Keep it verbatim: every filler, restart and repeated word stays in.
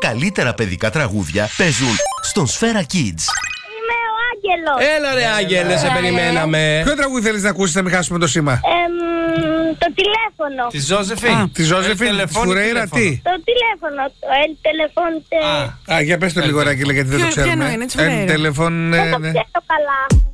καλύτερα παιδικά τραγούδια παίζουν στον Σφαίρα Kids. Είμαι ο Άγγελος. Έλα ρε Άγγελε, σε περιμέναμε. Ποιο τραγούδι θέλεις να ακούσεις, να μην χάσουμε το σήμα? Εμ, το τηλέφωνο. Τη Ζώζεφιν. Τη Ζώζεφιν, τη Φουρέιρα, τι? Το τηλέφωνο. Το el telephone. Α, για πες το λίγο, Ράκη, γιατί δεν το Ποιο- ποιο ξέρουμε. εννοεί, είναι της Φουρέιρα. El telephone, Δεν το ναι. ξέρω καλά.